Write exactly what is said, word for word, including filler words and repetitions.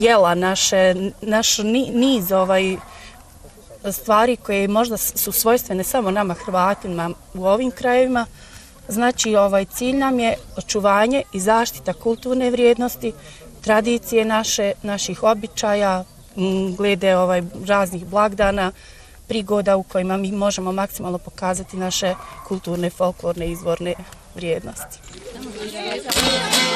Jela, naše, naš niz ovaj, stvari koje možda su svojstvene samo nama Hrvatima u ovim krajevima. Znači, ovaj cilj nam je očuvanje i zaštita kulturne vrijednosti, tradicije naše, naših običaja, glede ovaj, raznih blagdana, prigoda u kojima mi možemo maksimalno pokazati naše kulturne, folklorne, izvorne vrijednosti.